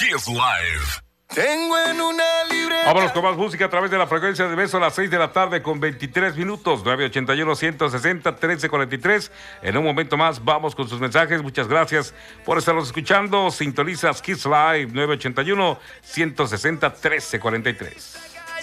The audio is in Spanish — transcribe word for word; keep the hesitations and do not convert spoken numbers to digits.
Kiss Live. Tengo en una libreta. Vámonos con más música a través de la frecuencia de Beso a las seis de la tarde con veintitrés minutos, nueve ochenta y uno, ciento sesenta, trece cuarenta y tres. En un momento más vamos con sus mensajes. Muchas gracias por estarnos escuchando. Sintonizas Kiss Live nueve ochenta y uno, ciento sesenta, trece cuarenta y tres.